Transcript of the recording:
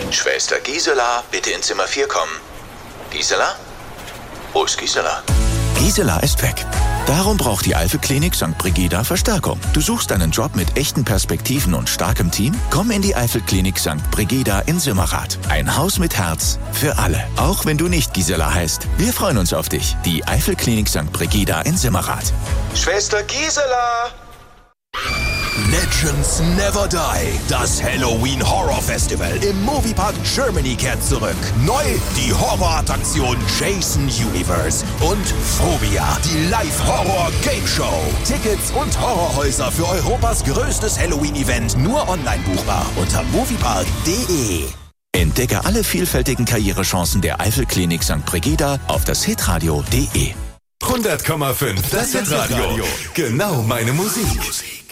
Schwester Gisela, bitte in Zimmer 4 kommen. Gisela? Wo ist Gisela? Gisela ist weg. Darum braucht die Eifel-Klinik St. Brigida Verstärkung. Du suchst einen Job mit echten Perspektiven und starkem Team? Komm in die Eifel-Klinik St. Brigida in Simmerath. Ein Haus mit Herz für alle. Auch wenn du nicht Gisela heißt. Wir freuen uns auf dich. Die Eifel-Klinik St. Brigida in Simmerath. Schwester Gisela! Legends Never Die. Das Halloween Horror Festival im Moviepark Germany kehrt zurück. Neu die Horrorattraktion Jason Universe und Phobia, die Live-Horror-Game-Show. Tickets und Horrorhäuser für Europas größtes Halloween-Event nur online buchbar unter moviepark.de. Entdecke alle vielfältigen Karrierechancen der Eifel-Klinik St. Brigida auf das hitradio.de. 100,5 das Hitradio. Genau meine Musik.